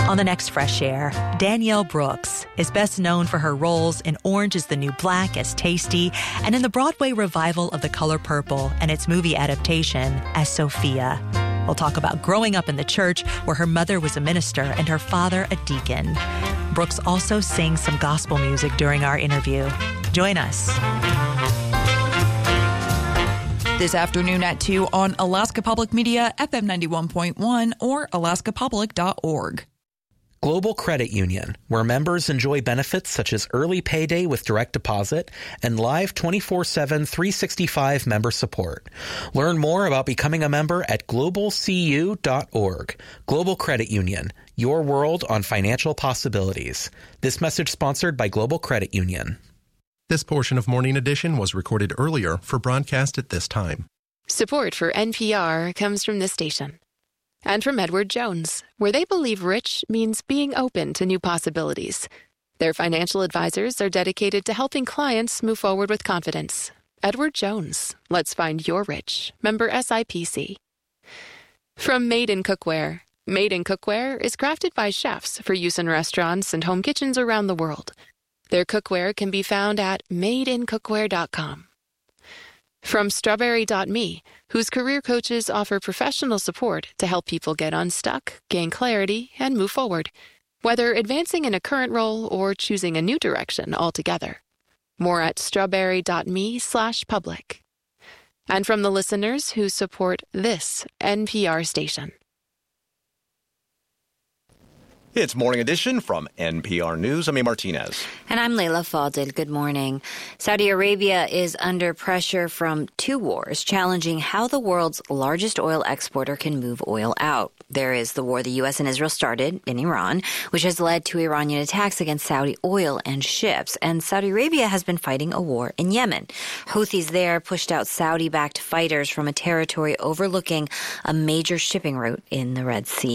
On the next Fresh Air, Danielle Brooks is best known for her roles in Orange is the New Black as Tasty and in the Broadway revival of The Color Purple and its movie adaptation as Sophia. We'll talk about growing up in the church where her mother was a minister and her father a deacon. Brooks also sings some gospel music during our interview. Join us. This afternoon at 2 on Alaska Public Media, FM 91.1 or alaskapublic.org. Global Credit Union, where members enjoy benefits such as early payday with direct deposit and live 24/7 365 member support. Learn more about becoming a member at globalcu.org. Global Credit Union, your world on financial possibilities. This message sponsored by Global Credit Union. This portion of Morning Edition was recorded earlier for broadcast at this time. Support for NPR comes from this station. And from Edward Jones, where they believe rich means being open to new possibilities. Their financial advisors are dedicated to helping clients move forward with confidence. Edward Jones, let's find your rich. Member SIPC. From Made in Cookware. Made in Cookware is crafted by chefs for use in restaurants and home kitchens around the world. Their cookware can be found at madeincookware.com. From Strawberry.me, whose career coaches offer professional support to help people get unstuck, gain clarity, and move forward, whether advancing in a current role or choosing a new direction altogether. More at strawberry.me/public. And from the listeners who support this NPR station. It's Morning Edition from NPR News. I'm A. Martinez. And I'm Layla Faldil. Good morning. Saudi Arabia is under pressure from two wars, challenging how the world's largest oil exporter can move oil out. There is the war the U.S. and Israel started in Iran, which has led to Iranian attacks against Saudi oil and ships. And Saudi Arabia has been fighting a war in Yemen. Houthis there pushed out Saudi-backed fighters from a territory overlooking a major shipping route in the Red Sea.